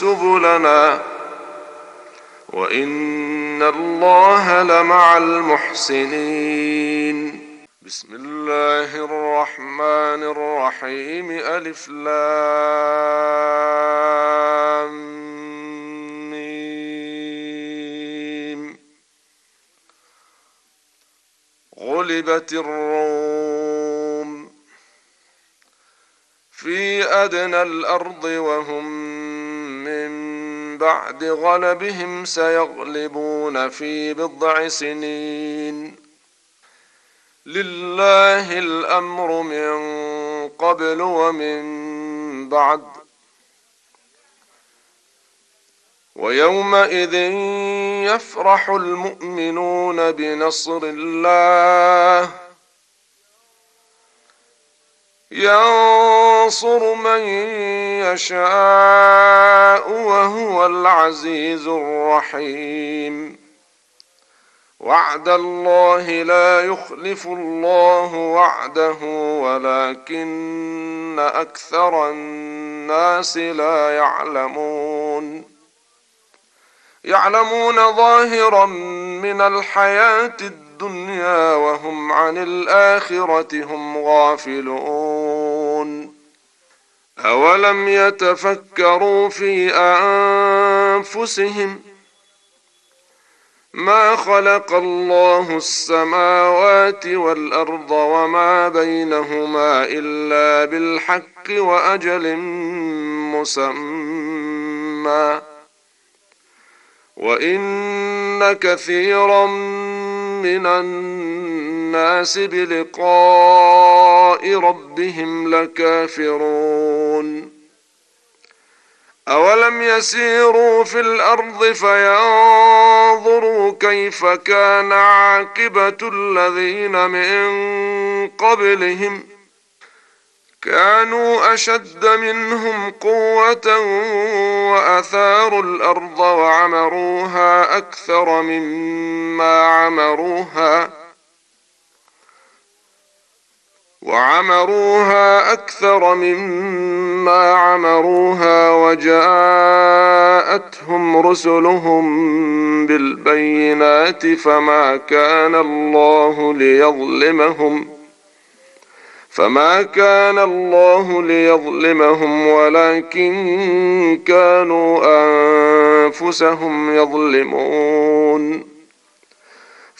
سبلنا وإن الله لمع المحسنين. بسم الله الرحمن الرحيم. ألف لام ميم. غلبت الروم في أدنى الأرض وهم من بعد غلبهم سيغلبون في بضع سنين. لله الأمر من قبل ومن بعد ويومئذ يفرح المؤمنون بنصر الله ينصر من يشاء وهو العزيز الرحيم. وعد الله لا يخلف الله وعده ولكن أكثر الناس لا يعلمون ظاهرا من الحياة الدنيا وهم عن الآخرة هم غافلون. أولم يتفكروا في أنفسهم ما خلق الله السماوات والأرض وما بينهما إلا بالحق وأجل مسمى وإن كثيرا من الناس بلقاء ربهم لكافرون. أولم يسيروا في الأرض فينظروا كيف كان عاقبة الذين من قبلهم كانوا أشد منهم قوة وأثاروا الأرض وعمروها أكثر مما عمروها وجاءتهم رسلهم بالبينات فما كان الله ليظلمهم ولكن كانوا أنفسهم يظلمون.